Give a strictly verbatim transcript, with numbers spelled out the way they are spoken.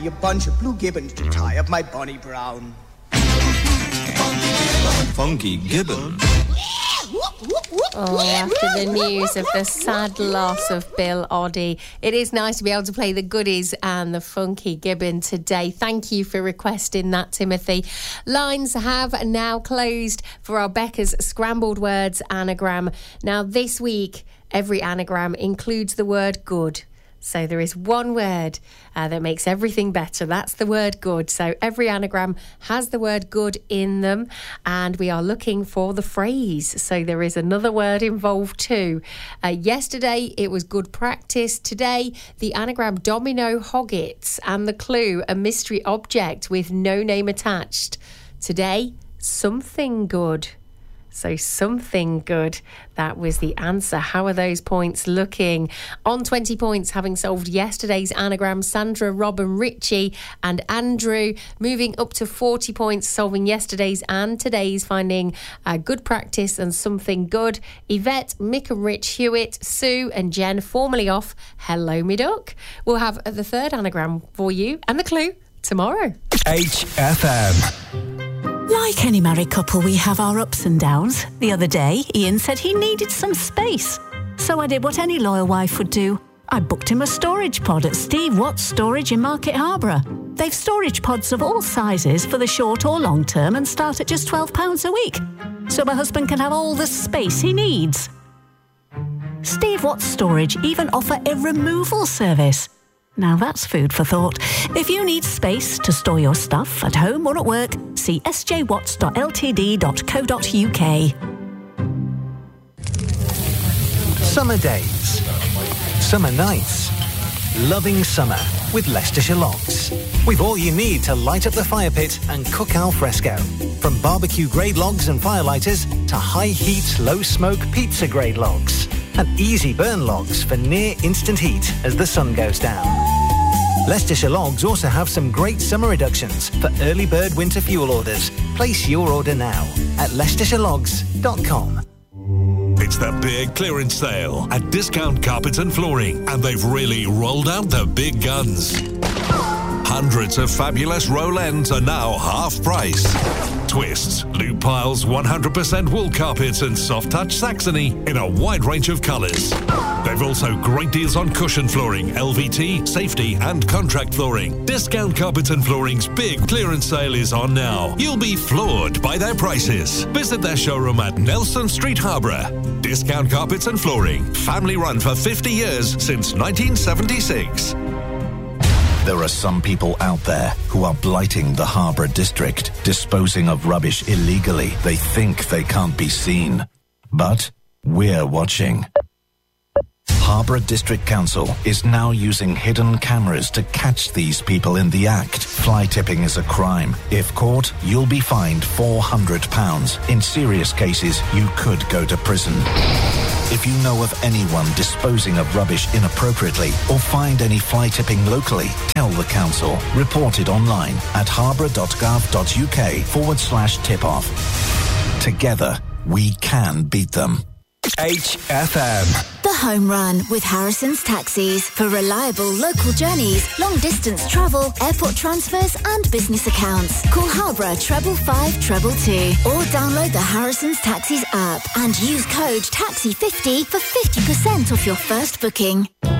you bunch of blue gibbons to tie up my bonny brown. Funky Gibbon. Oh, after the news of the sad loss of Bill Oddie, it is nice to be able to play the goodies and the Funky Gibbon today. Thank you for requesting that, Timothy. Lines have now closed for our Becca's Scrambled Words anagram. Now, this week, every anagram includes the word good. So there is one word uh, that makes everything better. That's the word good. So every anagram has the word good in them, and we are looking for the phrase. So there is another word involved too. Uh, yesterday, it was good practice. Today, the anagram domino hoggets, and the clue, a mystery object with no name attached. Today, something good. So something good. That was the answer. How are those points looking? On twenty points, having solved yesterday's anagram, Sandra, Rob and Richie and Andrew. Moving up to forty points, solving yesterday's and today's, finding uh, good practice and something good. Yvette, Mick and Rich, Hewitt, Sue and Jen formally off. Hello, me duck. We'll have the third anagram for you and the clue tomorrow. H F M. Like any married couple, we have our ups and downs. The other day, Ian said he needed some space. So I did what any loyal wife would do. I booked him a storage pod at Steve Watts Storage in Market Harborough. They've storage pods of all sizes for the short or long term and start at just twelve pounds a week. So my husband can have all the space he needs. Steve Watts Storage even offer a removal service. Now that's food for thought. If you need space to store your stuff at home or at work, see s j watts dot l t d dot co dot u k. Summer days. Summer nights. Loving summer with Leicestershire Logs. We've all you need to light up the fire pit and cook al fresco. From barbecue grade logs and firelighters to high heat, low smoke pizza grade logs. And easy burn logs for near instant heat as the sun goes down. Leicestershire Logs also have some great summer reductions for early bird winter fuel orders. Place your order now at leicestershire logs dot com. It's the big clearance sale at Discount Carpets and Flooring, and they've really rolled out the big guns. Hundreds of fabulous roll ends are now half price. Twists, loop piles, one hundred percent wool carpets and soft touch Saxony in a wide range of colours. They've also great deals on cushion flooring, L V T, safety and contract flooring. Discount Carpets and Flooring's big clearance sale is on now. You'll be floored by their prices. Visit their showroom at Nelson Street, Harborough. Discount Carpets and Flooring, family run for fifty years since nineteen seventy-six. There are some people out there who are blighting the Harborough district, disposing of rubbish illegally. They think they can't be seen. But we're watching. Harborough District Council is now using hidden cameras to catch these people in the act. Fly tipping is a crime. If caught, you'll be fined four hundred pounds. In serious cases, you could go to prison. If you know of anyone disposing of rubbish inappropriately or find any fly tipping locally, tell the council. Report it online at harborough.gov.uk forward slash tip off. Together, we can beat them. H F M. The Home Run with Harrison's Taxis for reliable local journeys, long distance travel, airport transfers and business accounts. Call Harborough treble five treble two or download the Harrison's Taxis app and use code taxi fifty for fifty percent off your first booking.